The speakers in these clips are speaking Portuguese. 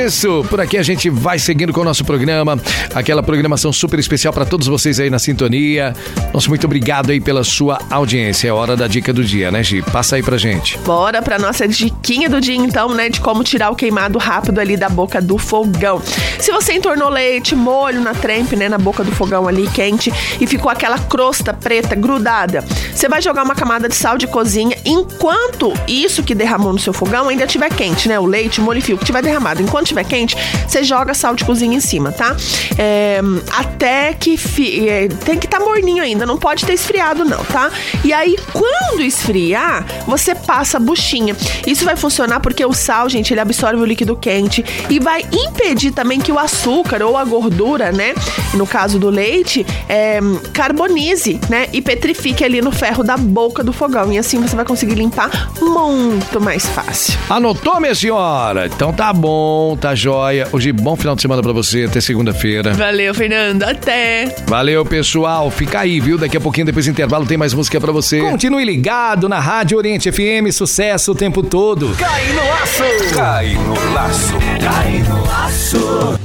isso. Por aqui a gente vai seguindo com o nosso programa, aquela programação super especial para todos vocês aí na sintonia. Nosso muito obrigado aí pela sua audiência. É hora da dica do dia, né, Gi? Passa aí pra gente. Bora pra nossa diquinha do dia, então, né, de como tirar o queimado rápido ali da boca do fogão. Se você entornou leite, molho na trempe, né, na boca do fogão ali, quente, e ficou aquela crosta preta grudada, você vai jogar uma camada de sal de cozinha enquanto isso que derramou no seu fogão ainda estiver quente, né, o leite, o molho e fio que tiver derramado. Enquanto estiver quente, você joga sal de cozinha em cima, tá? Até que tem que estar morninho ainda, não pode ter esfriado não, tá? E aí, quando esfriar, você passa a buchinha. Isso vai funcionar porque o sal, gente, ele absorve o líquido quente e vai impedir também que o açúcar ou a gordura, né, no caso do leite, carbonize, né, e petrifique ali no ferro da boca do fogão. E assim você vai conseguir limpar muito mais fácil. Anotou, minha senhora? Então tá bom, tá jóia. Hoje, bom final de semana pra você, até segunda-feira. Valeu, Fernando, até. Valeu, pessoal. Fica aí, viu? Daqui a pouquinho, depois do intervalo, tem mais música pra você. Continue ligado na Rádio Oriente FM, sucesso o tempo todo. Cai no laço. Cai no laço. Cai no laço.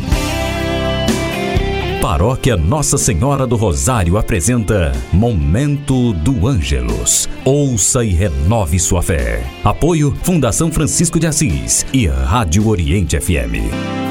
Paróquia Nossa Senhora do Rosário apresenta Momento do Ângelus. Ouça e renove sua fé. Apoio Fundação Francisco de Assis e Rádio Oriente FM.